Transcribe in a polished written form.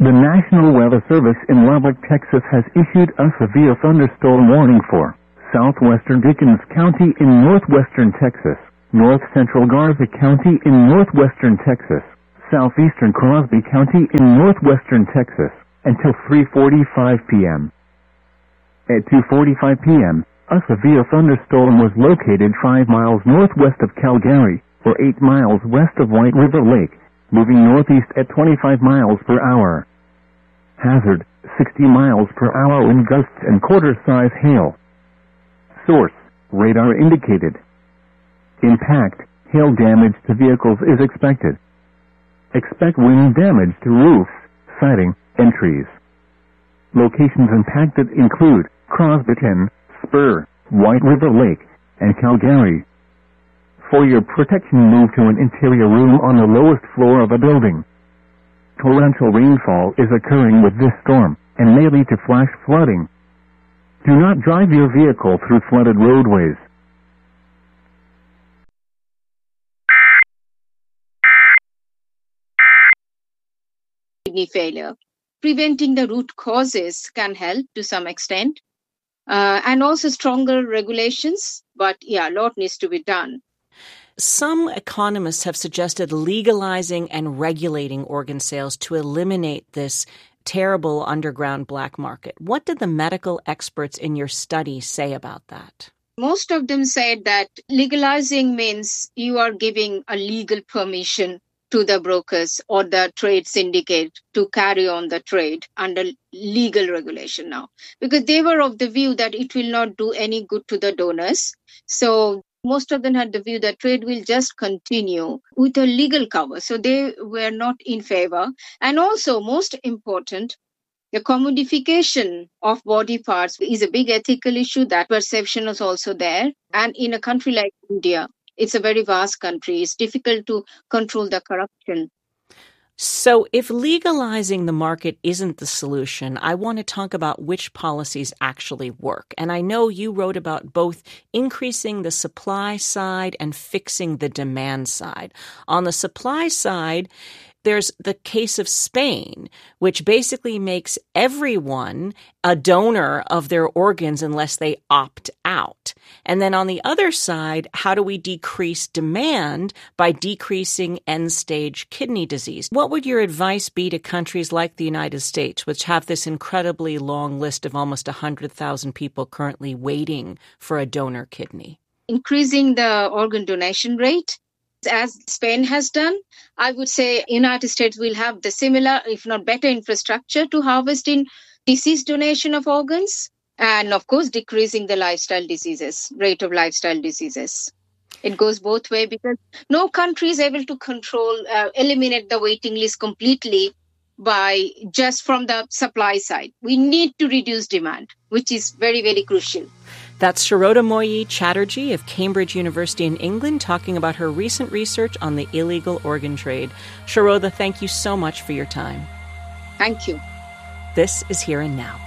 The National Weather Service in Lubbock, Texas has issued a severe thunderstorm warning for southwestern Dickens County in northwestern Texas, north central Garza County in northwestern Texas, southeastern Crosby County in northwestern Texas, until 3:45 p.m. At 2:45 p.m., a severe thunderstorm was located 5 miles northwest of Calgary, or 8 miles west of White River Lake, moving northeast at 25 miles per hour. Hazard, 60 miles per hour wind gusts and quarter-size hail. Source, radar indicated. Impact, hail damage to vehicles is expected. Expect wind damage to roofs, siding, and trees. Locations impacted include Crosbyton, Spur, White River Lake, and Calgary. For your protection, move to an interior room on the lowest floor of a building. Torrential rainfall is occurring with this storm and may lead to flash flooding. Do not drive your vehicle through flooded roadways. Kidney failure. Preventing the root causes can help to some extent, and also stronger regulations, but a lot needs to be done. Some economists have suggested legalizing and regulating organ sales to eliminate this terrible underground black market. What did the medical experts in your study say about that? Most of them said that legalizing means you are giving a legal permission to the brokers or the trade syndicate to carry on the trade under legal regulation now, because they were of the view that it will not do any good to the donors. So most of them had the view that trade will just continue with a legal cover. So they were not in favor. And also, most important, the commodification of body parts is a big ethical issue. That perception is also there. And in a country like India, it's a very vast country. It's difficult to control the corruption. So if legalizing the market isn't the solution, I want to talk about which policies actually work. And I know you wrote about both increasing the supply side and fixing the demand side. On the supply side, there's the case of Spain, which basically makes everyone a donor of their organs unless they opt out. And then on the other side, how do we decrease demand by decreasing end-stage kidney disease? What would your advice be to countries like the United States, which have this incredibly long list of almost 100,000 people currently waiting for a donor kidney? Increasing the organ donation rate, as Spain has done. I would say United States will have the similar, if not better, infrastructure to harvest in disease donation of organs, and of course decreasing the lifestyle diseases, rate of lifestyle diseases. It goes both ways because no country is able to eliminate the waiting list completely by just from the supply side. We need to reduce demand, which is very, very crucial. That's Sharodha Moyi Chatterjee of Cambridge University in England talking about her recent research on the illegal organ trade. Sharodha, thank you so much for your time. Thank you. This is Here and Now.